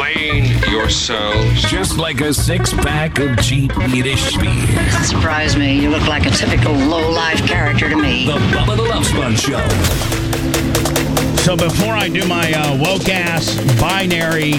explain yourselves. Just like a six-pack of cheap Yiddish beer. Surprise me. You look like a typical low-life character to me. The Bubba the Love Sponge Show. So before I do my woke-ass binary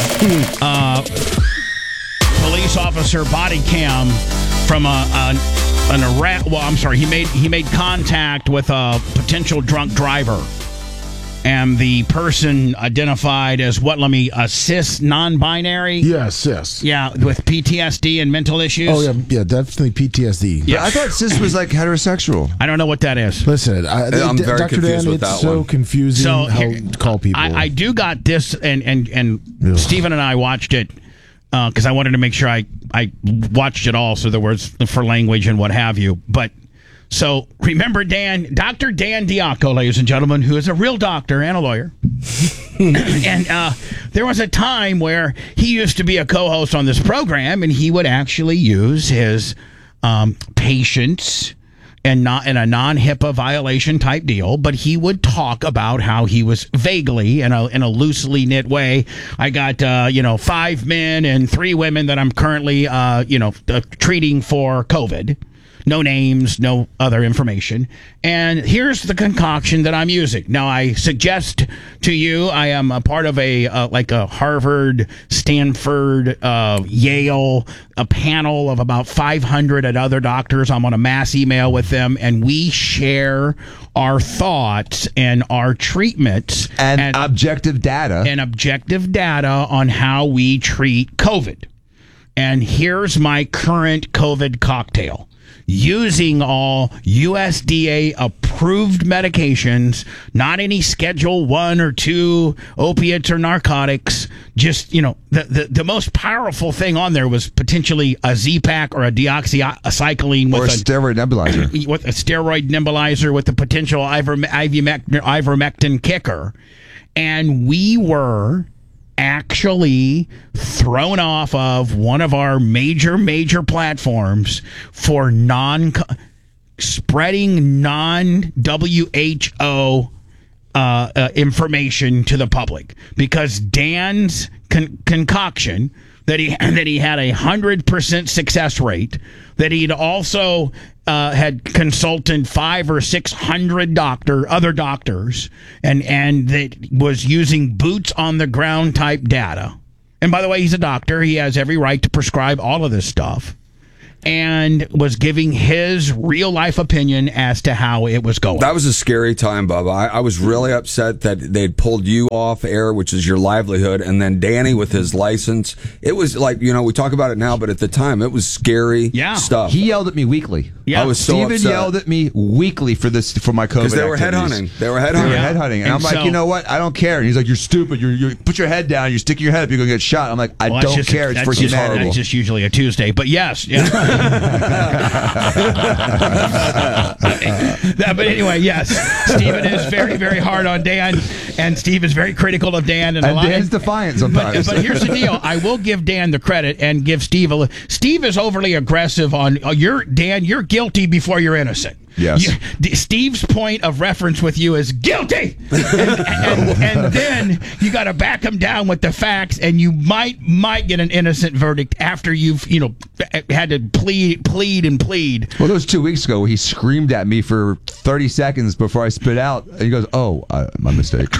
police officer body cam from an arrest, well, I'm sorry, he made contact with a potential drunk driver. And the person identified as a cis non-binary? Yeah, cis. Yeah, with PTSD and mental issues? Oh, yeah, definitely PTSD. Yeah, I thought cis was like heterosexual. I don't know what that is. Listen, I'm very Dr. confused Dan, with that it's so one. confusing how to call people. I do got this, and Stephen and I watched it because I wanted to make sure I watched it all, so there was for language and what have you. But so remember Dr. Dan Diaco, ladies and gentlemen, who is a real doctor and a lawyer. And there was a time where he used to be a co-host on this program, and he would actually use his patients and not in a non-HIPAA violation type deal, but he would talk about how he was vaguely in a loosely knit way. I got 5 men and 3 women that I'm currently treating for COVID. No names, no other information. And here's the concoction that I'm using. Now, I suggest to you, I am a part of a Harvard, Stanford, Yale, a panel of about 500 other doctors. I'm on a mass email with them, and we share our thoughts and our treatments. And objective data. And objective data on how we treat COVID. And here's my current COVID cocktail. Using all USDA approved medications, not any Schedule 1 or 2 opiates or narcotics. Just, the most powerful thing on there was potentially a Z-Pak or a deoxycycline or a steroid nebulizer. With a steroid nebulizer with the potential ivermectin kicker. And we were actually thrown off of one of our major platforms for spreading non-WHO information to the public, because Dan's concoction that he had 100% success rate, that he'd also had consulted 500 or 600 other doctors, and that was using boots on the ground type data. And by the way, he's a doctor; he has every right to prescribe all of this stuff. And was giving his real life opinion as to how it was going. That was a scary time, Bubba. I was really upset that they'd pulled you off air, which is your livelihood, and then Danny with his license. It was like, we talk about it now, but at the time, it was scary stuff. He yelled at me weekly. Yeah. I was so Steven upset. yelled at me weekly for my COVID because they were activities. headhunting. They were headhunting. And I'm like, you know what? I don't care. And he's like, you're stupid. You put your head down. You're sticking your head up. You're going to get shot. I'm like, I don't care. It's for humanity. That's just usually a Tuesday. But yes. Yeah. But anyway, yes, Stephen is very, very hard on Dan, and Steve is very critical of Dan. And Dan's defiant sometimes. But here's the deal. I will give Dan the credit and give Steve Steve is overly aggressive on Dan, you're guilty before you're innocent. Yes. Steve's point of reference with you is guilty, and then you got to back him down with the facts, and you might get an innocent verdict after you've had to plead. Well, that was 2 weeks ago. He screamed at me for 30 seconds before I spit out, and he goes, "Oh, my mistake."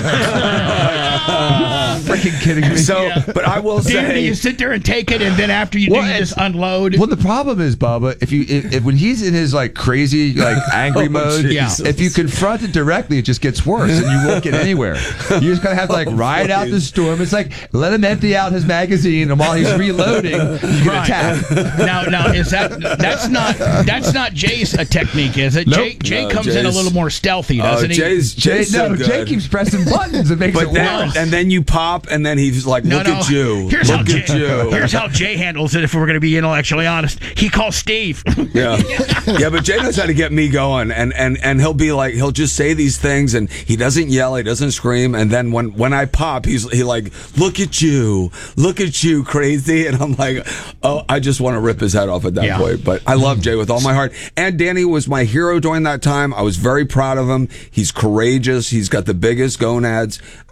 Freaking kidding me. But I will say, do you sit there and take it, and then after you you just unload? Well, the problem is, Bubba, if when he's in his crazy angry mode, if you confront it directly, it just gets worse, and you won't get anywhere. You just gotta have to ride out the storm. It's like let him empty out his magazine, and while he's reloading, you can attack. Now is that's not Jay's technique, is it? Nope. Jay comes in a little more stealthy, doesn't he? Jay keeps pressing buttons. It makes it worse. And then you pop, and then he's like, "Look at you! Here's Here's how Jay handles it. If we're going to be intellectually honest, he calls Steve. Yeah, but Jay knows how to get me going, and he'll be like, he'll just say these things, and he doesn't yell, he doesn't scream, and then when I pop, he like, "Look at you, crazy," and I'm like, oh, I just want to rip his head off at that point. But I love Jay with all my heart, and Danny was my hero during that time. I was very proud of him. He's courageous. He's got the biggest gonads. I just was trying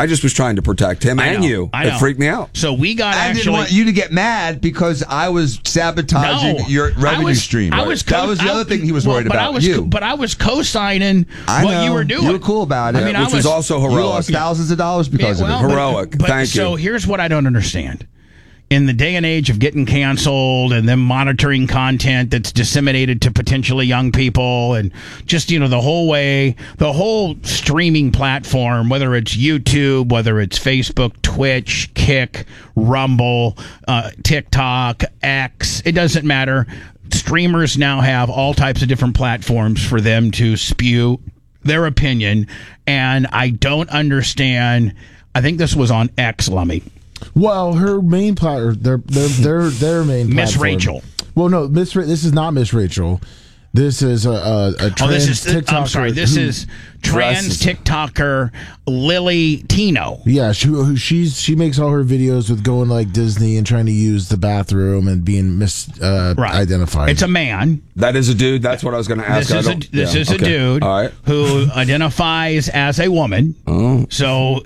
trying to protect him and you. I know. It freaked me out. So we got I didn't want you to get mad because I was sabotaging your revenue stream. That was the other thing he was worried about. But I was co-signing what you were doing. You were cool about it. I mean, which was also heroic. You lost thousands of dollars because of it. Heroic. Thank you. So here's what I don't understand. In the day and age of getting canceled and them monitoring content that's disseminated to potentially young people and just, the whole streaming platform, whether it's YouTube, whether it's Facebook, Twitch, Kick, Rumble, TikTok, X, it doesn't matter. Streamers now have all types of different platforms for them to spew their opinion. And I don't understand. I think this was on X, Lummy. Well, her main platform, their main Miss platform. Rachel. Well, no, this is not Miss Rachel. This is a trans TikToker. I'm sorry. This is trans TikToker Lily Tino. Yeah, she makes all her videos with going like Disney and trying to use the bathroom and being misidentified. It's a man. That is a dude. That's what I was going to ask. This is a dude who identifies as a woman. Oh. So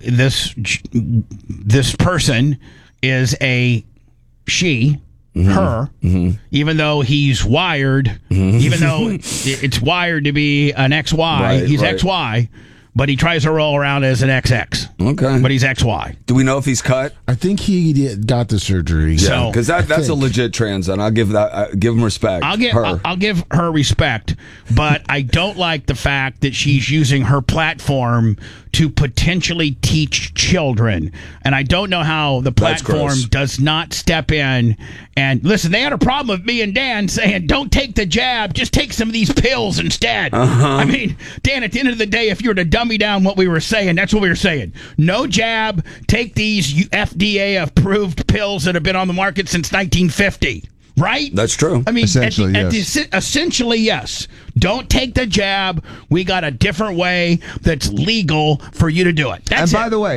this person is a she. Her, even though he's wired, even though it's wired to be an XY, he's XY, but he tries to roll around as an XX. Okay. But he's XY. Do we know if he's cut? I think he got the surgery. Yeah, because that's a legit trans, and I'll give him respect. I'll give her respect, but I don't like the fact that she's using her platform to potentially teach children. And I don't know how the platform does not step in and listen. They had a problem with me and Dan saying, don't take the jab, just take some of these pills instead. I mean, Dan, at the end of the day, if you were to dummy down what we were saying, that's what we were saying. No jab, take these FDA approved pills that have been on the market since 1950. Right? That's true. I mean, essentially, essentially, yes. Don't take the jab. We got a different way that's legal for you to do it. That's by the way,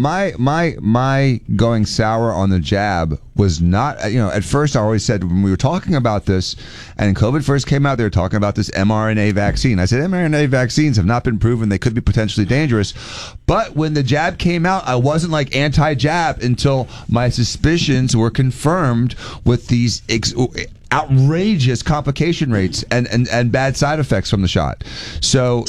my going sour on the jab was not, at first I always said when we were talking about this and COVID first came out, they were talking about this mRNA vaccine. I said mRNA vaccines have not been proven. They could be potentially dangerous. But when the jab came out, I wasn't like anti-jab until my suspicions were confirmed with these outrageous complication rates and bad side effects from the shot. So,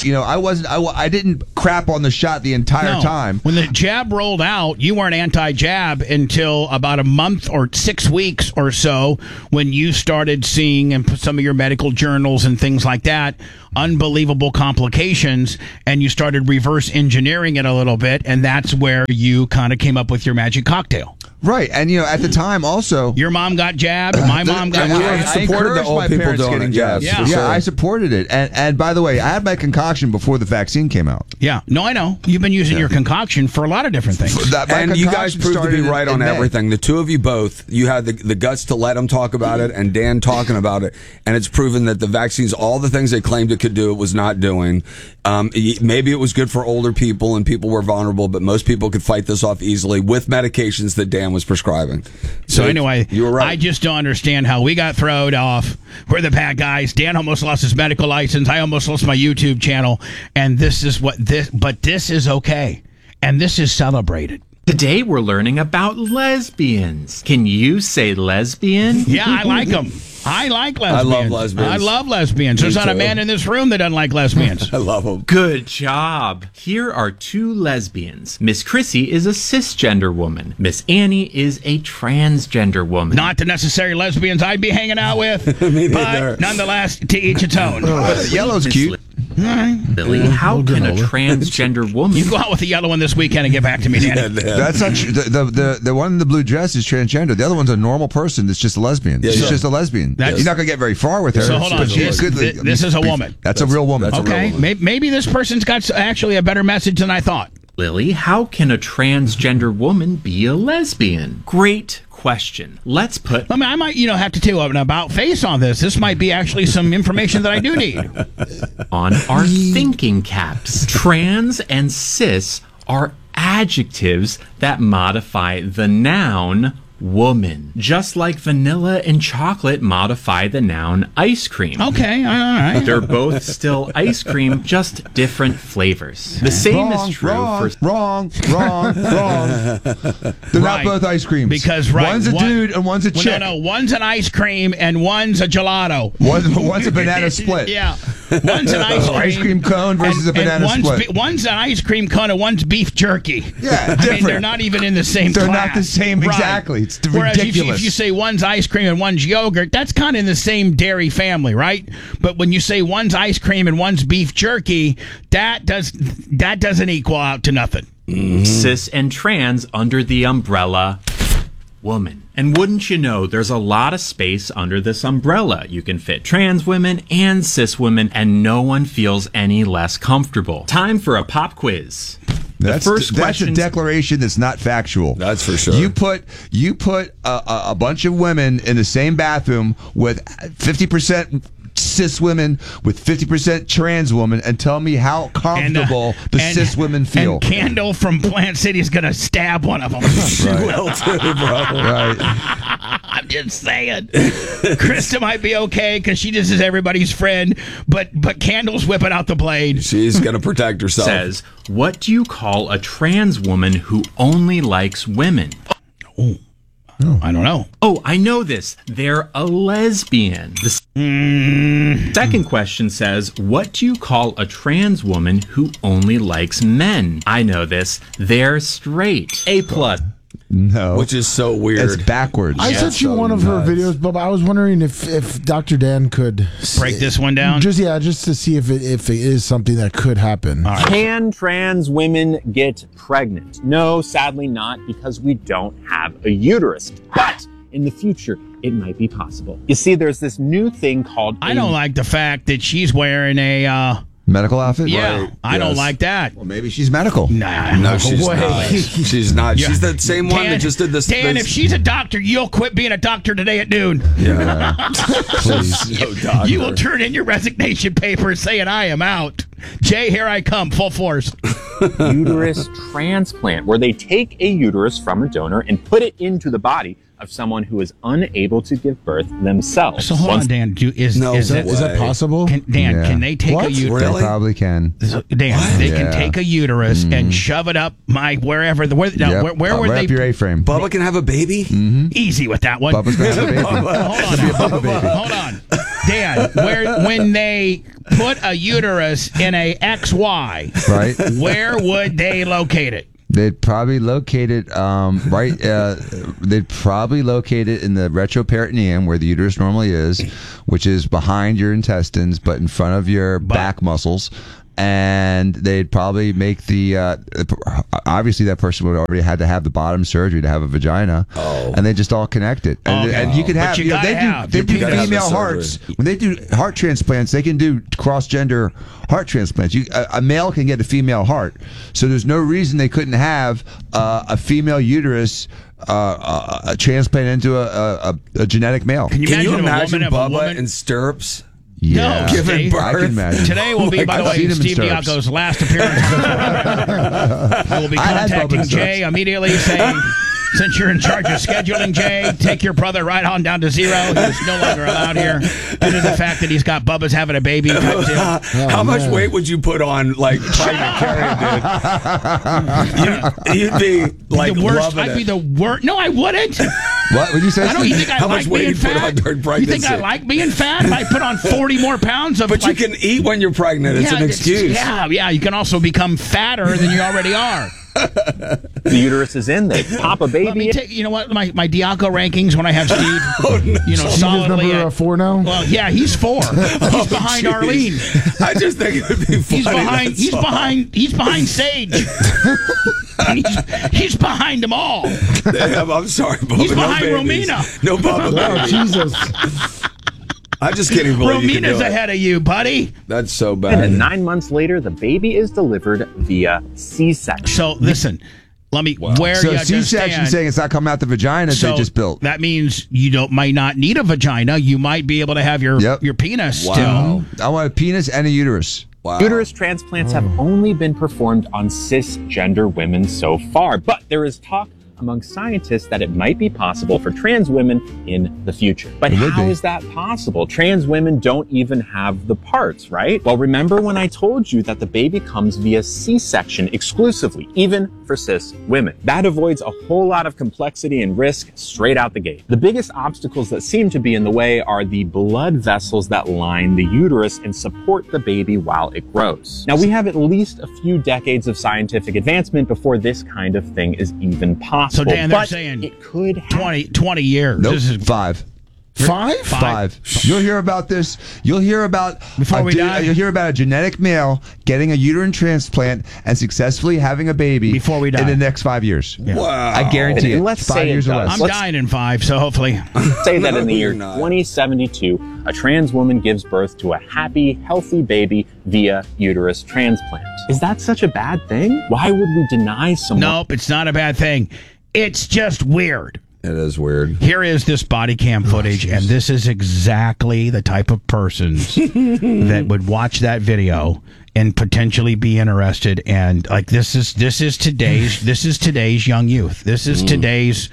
I didn't crap on the shot the entire time. When the jab rolled out, you weren't anti-jab until about a month or 6 weeks or so when you started seeing in some of your medical journals and things like that unbelievable complications, and you started reverse engineering it a little bit, and that's where you kind of came up with your magic cocktail. Right, and at the time also, your mom got jabbed, my mom got jabbed. I supported the old people doing it. Yeah, I supported it, and by the way, I had my concoction before the vaccine came out. Yeah, no, I know you've been using your concoction for a lot of different things, and you guys proved to be right on everything. The two of you both, you had the guts to let him talk about it, and Dan talking about it, and it's proven that the vaccines, all the things they claimed it could do, it was not doing. Maybe it was good for older people and people were vulnerable, but most people could fight this off easily with medications that Dan was prescribing. So anyway, you were right. I just don't understand how we got thrown off. We're the bad guys. Dan almost lost his medical license. I almost lost my YouTube channel. And this is but this is okay. And this is celebrated. Today we're learning about lesbians. Can you say lesbian? Yeah, I like them. I like lesbians. I love lesbians. I love lesbians. There's not a man in this room that doesn't like lesbians. I love them. Good job. Here are two lesbians. Miss Chrissy is a cisgender woman. Miss Annie is a transgender woman. Not the necessary lesbians I'd be hanging out with, but nonetheless, to each its own. Yellow's cute. Billy, how can a transgender woman... You go out with the yellow one this weekend and get back to me, Danny. That's not true. The one in the blue dress is transgender. The other one's a normal person that's just a lesbian. Yeah, she's just a lesbian. You're not going to get very far with her. So hold on. This is a woman. That's a real woman. Okay. Maybe this person's got actually a better message than I thought. Lily, how can a transgender woman be a lesbian? Great question. Let's put... I might, have to do an about face on this. This might be actually some information that I do need. On our thinking caps. Trans and cis are adjectives that modify the noun woman. Just like vanilla and chocolate modify the noun ice cream. Okay, all right. They're both still ice cream, just different flavors. The same is true for... Wrong. They're not both ice creams. Because one's a dude and one's a chick. No, one's an ice cream and one's a gelato. One's a banana split. Yeah. One's an ice cream cone versus a banana split. One's an ice cream cone and one's beef jerky. Yeah, I mean, they're not even in the same class. They're not the same, exactly. It's Whereas ridiculous. if you say one's ice cream and one's yogurt, that's kind of in the same dairy family, right? But when you say one's ice cream and one's beef jerky, that doesn't equal out to nothing. Cis and trans under the umbrella woman. And wouldn't you know, there's a lot of space under this umbrella. You can fit trans women and cis women, and no one feels any less comfortable. Time for a pop quiz. That's a declaration that's not factual. That's for sure. You put a bunch of women in the same bathroom with 50% cis women with 50% trans women and tell me how comfortable the cis women feel. And Kendall from Plant City is going to stab one of them. She will too, bro. Right. I'm just saying. Krista might be okay because she just is everybody's friend, but Kendall's whipping out the blade. She's going to protect herself. Says, what do you call a trans woman who only likes women? I don't know. Oh, I know this. They're a lesbian. The second question says, what do you call a trans woman who only likes men? I know this. They're straight. A+. No. Which is so weird. It's backwards. I sent you one of her videos, Bubba. I was wondering if Dr. Dan could break this one down. Just to see if it is something that could happen. Right. Can trans women get pregnant? No, sadly not, because we don't have a uterus. But in the future, it might be possible. You see, there's this new thing called... I don't like the fact that she's wearing a... medical outfit? Yeah, right. I don't like that. Well, maybe she's medical. Nah, no, she's way. not. She's not. Yeah. She's the same one that just did this. Dan, if she's a doctor, you'll quit being a doctor today at noon. Yeah. Please. No doctor. You will turn in your resignation papers saying, I am out. Jay, here I come, full force. Uterus transplant, where they take a uterus from a donor and put it into the body of someone who is unable to give birth themselves. So hold on, Dan. Is that possible? Can they take a uterus? They probably can. Dan, they can take a uterus and shove it up where would right they? up your A-frame. Bubba can have a baby? Easy with that one. Bubba's gonna have a baby. Hold on. Dan, when they put a uterus in a XY, right? Where would they locate it? They'd probably locate it they'd probably locate it in the retroperitoneum where the uterus normally is, which is behind your intestines but in front of your back muscles. And they'd probably make obviously that person would already had to have the bottom surgery to have a vagina. And they just all connect it. And you could have, they do female hearts. When they do heart transplants, they can do cross-gender heart transplants. A male can get a female heart. So there's no reason they couldn't have a female uterus a transplant into a genetic male. Can you imagine Bubba in stirrups? Yeah. No, giving birth. I can imagine. Today will be, by the way, Steve Diaco's last appearance. We'll be contacting Jay immediately saying, since you're in charge of scheduling, Jay, take your brother right on down to zero. He's no longer allowed here due to the fact that he's got Bubba's having a baby. How much weight would you put on, like, pregnant carrying, dude? You'd be, like, the worst. loving I'd be it. the worst. No, I wouldn't. What would you say? I don't. You think I How like much weight being you put on fat? during You pregnancy? think I like being fat? If I put on 40 more pounds of But you can eat when you're pregnant. It's an excuse. Yeah. You can also become fatter than you already are. The uterus is in there. Pop a baby. You know what? My Diaco rankings when I have Steve. You know, Steve is solidly. number 4 now. Well, yeah, he's 4. He's behind Arlene. I just think it would be funny. He's behind Sage. He's behind them all. I'm sorry, Bubba. He's behind no babies. Romina. No Bubba Oh, babies. Jesus. I just can't even believe you can do Romina's it. ahead of you, buddy. That's so And bad. then 9 months later, the baby is delivered via C-section. So listen, let me where So you C-section understand. saying it's not coming out the vagina So they just built. that means you might not need a vagina. You might be able to have your penis still. I want a penis and a uterus. Wow. Uterus transplants have only been performed on cisgender women so far, but there is talk among scientists that it might be possible for trans women in the future. But how is that possible? Trans women don't even have the parts, right? Well, remember when I told you that the baby comes via C-section exclusively, even for cis women. That avoids a whole lot of complexity and risk straight out the gate. The biggest obstacles that seem to be in the way are the blood vessels that line the uterus and support the baby while it grows. Now, we have at least a few decades of scientific advancement before this kind of thing is even possible. So, Dan, they're saying it could happen. 20 years. Nope, This is 5. Five? You'll hear about this. You'll hear about Before we die? You'll hear about a genetic male getting a uterine transplant and successfully having a baby Before we die. in the next 5 years. Yeah. Wow. I guarantee it. Let's 5 say it years or does. less. I'm dying in 5, so hopefully. Say that in the No, year you're not. 2072, a trans woman gives birth to a happy, healthy baby via uterus transplant. Is that such a bad thing? Why would we deny someone? Nope, it's not a bad thing. It's just weird. It is weird. Here is this body cam footage, and this is exactly the type of persons that would watch that video and potentially be interested. And like this is today's young youth. This is today's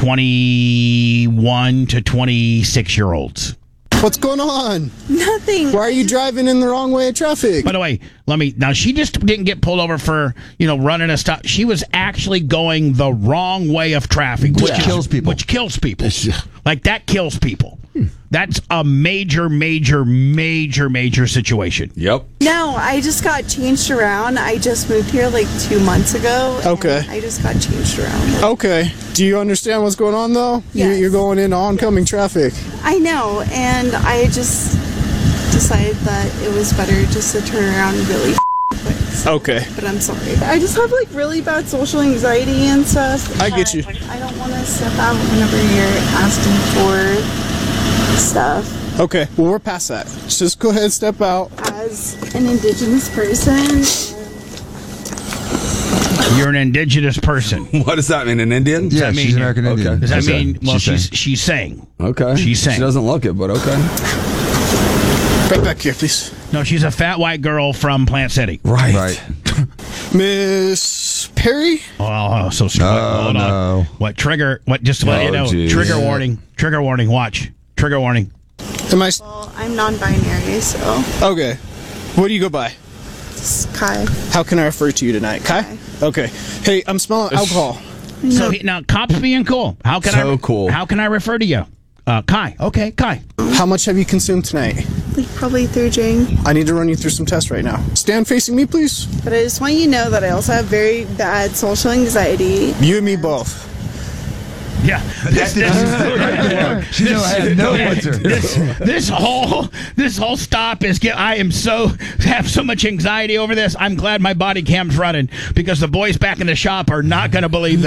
21 to 26-year-olds. What's going on? Nothing. Why are you driving in the wrong way of traffic? By the way, now she just didn't get pulled over for, running a stop. She was actually going the wrong way of traffic. Which kills people. Which kills people. Like that kills people. That's a major, major, major, major situation. Yep. No, I just got changed around. I just moved here like 2 months ago. Okay. I just got changed around. Okay. Do you understand what's going on, though? Yes. You're going into oncoming traffic. I know, and I just decided that it was better just to turn around really quick. So, Okay. but I'm sorry. I just have like really bad social anxiety and stuff. I get you. I don't want to step out whenever you're asking for stuff. Okay. Well, we're past that. Just go ahead and step out. As an indigenous person, You're an indigenous person. What does that mean? An Indian? Yeah, she's American Indian. Okay. Does that Okay. mean? Well, She's she's saying. Okay. She's saying. She doesn't look it, but okay. Right back here, please. No, she's a fat white girl from Plant City. Right. Miss Perry? Oh, so smart. No, Hold on. no. What trigger? What? Just to let you Oh, know. geez. Trigger warning. Trigger warning. Watch. Trigger warning. Am I... well, I'm non-binary, so Okay. What do you go by? it's Kai. How can I refer to you tonight? Kai? Okay. Hey, I'm smelling alcohol. So now, cops being cool. How can So I? cool. How can I refer to you? Kai. Okay, Kai. How much have you consumed tonight? Like probably through Jane. I need to run you through some tests right now. Stand facing me, please. But I just want you to know that I also have very bad social anxiety. You and me both. Yeah. She knew I had no answer. This whole stop is. I am have so much anxiety over this. I'm glad my body cam's running because the boys back in the shop are not going to believe this.